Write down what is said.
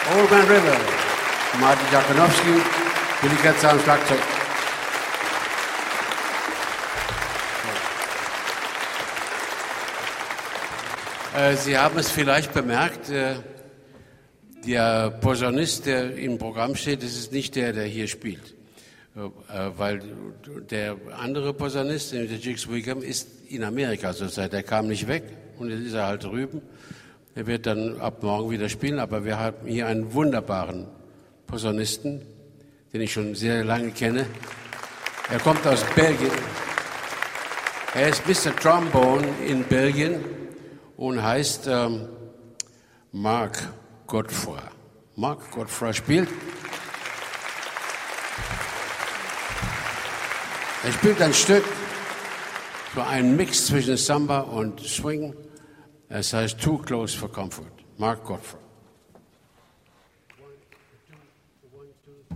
Old Man River, Martin Jakonowski, Billy Ketzer am Schlagzeug. Sie haben es vielleicht bemerkt, der Posaunist, der im Programm steht, das ist nicht der hier spielt. Weil der andere Posaunist, der Jigs Wickham, ist in Amerika zurzeit. Der kam nicht weg und jetzt ist er halt drüben. Er wird dann ab morgen wieder spielen, aber wir haben hier einen wunderbaren Posaunisten, den ich schon sehr lange kenne. Er kommt aus Belgien. Er ist Mr. Trombone in Belgien und heißt Mark Godfrey. Mark Godfrey spielt. Er spielt ein Stück, so einen Mix zwischen Samba und Swing. Es heißt Too Close for Comfort. Mark Godfrey.